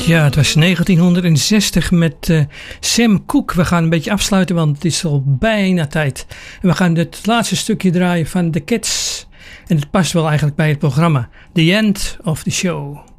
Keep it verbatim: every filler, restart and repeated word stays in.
Ja, het was negentienhonderdzestig met uh, Sam Cooke. We gaan een beetje afsluiten, want het is al bijna tijd. En we gaan het laatste stukje draaien van The Cats. En het past wel eigenlijk bij het programma. The End of the Show.